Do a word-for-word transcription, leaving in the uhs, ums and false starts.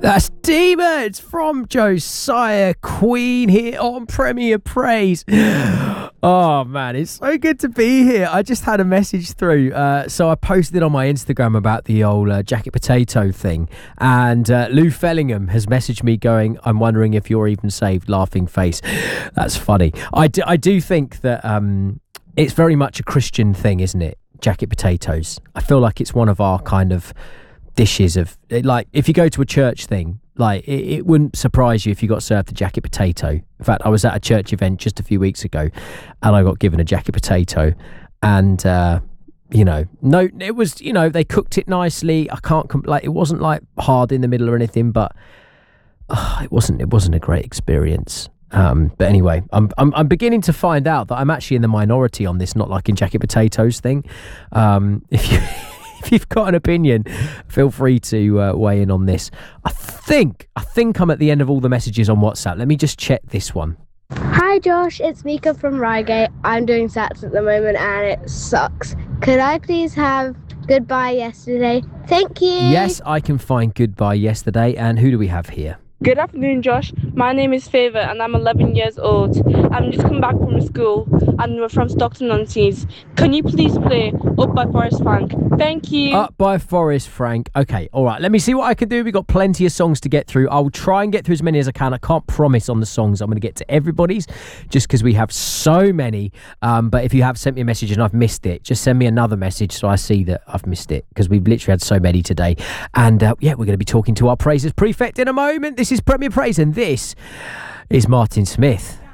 That's Demons from Josiah Queen here on Premier Praise. Oh man, it's so good to be here. I just had a message through. Uh, so I posted on my Instagram about the old uh, jacket potato thing. And uh, Lou Fellingham has messaged me going, I'm wondering if you're even saved, laughing face. That's funny. I do, I do think that um, it's very much a Christian thing, isn't it? Jacket potatoes. I feel like it's one of our kind of dishes of, like, if you go to a church thing, like it, it wouldn't surprise you if you got served a jacket potato. In fact, I was at a church event just a few weeks ago and I got given a jacket potato, and uh you know, no, it was, you know, they cooked it nicely. I can't comp- like, it wasn't like hard in the middle or anything, but uh, it wasn't it wasn't a great experience. Um, but anyway, I'm, I'm I'm beginning to find out that I'm actually in the minority on this not liking jacket potatoes thing. Um, if you if you've got an opinion, feel free to uh, weigh in on this. I think I think I'm at the end of all the messages on WhatsApp. Let me just check this one. Hi Josh, it's Mika from Reigate. I'm doing SATs at the moment and it sucks. Could I please have Goodbye Yesterday? Thank you. Yes, I can find Goodbye Yesterday. And who do we have here? Good afternoon, Josh. My name is Favour and I'm eleven years old. I'm just come back from school and we're from Stockton-on-Tees. Can you please play Up by Forrest Frank? Thank you. Up by Forrest Frank. Okay, all right. Let me see what I can do. We've got plenty of songs to get through. I'll try and get through as many as I can. I can't promise on the songs I'm going to get to everybody's just because we have so many. Um, but if you have sent me a message and I've missed it, just send me another message so I see that I've missed it, because we've literally had so many today. And uh, yeah, we're going to be talking to our Praises Prefect in a moment. This is Premier Praise and this is Martin Smith.